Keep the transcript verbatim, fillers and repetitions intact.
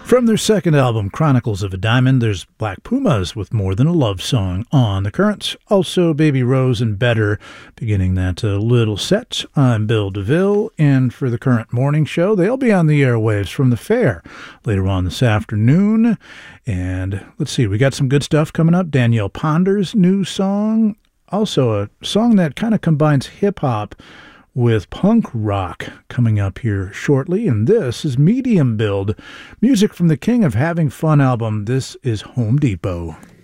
From their second album, Chronicles of a Diamond, there's Black Pumas with More Than a Love Song on The Current. Also, Baby Rose and Better, beginning that uh, little set. I'm Bill DeVille, and for the Current Morning Show, they'll be on the airwaves from the fair later on this afternoon. And let's see, we got some good stuff coming up. Danielle Ponder's new song. Also, a song that kind of combines hip-hop with punk rock coming up here shortly. And this is Medium Build, music from the King of Having Fun album. This is Home Depot.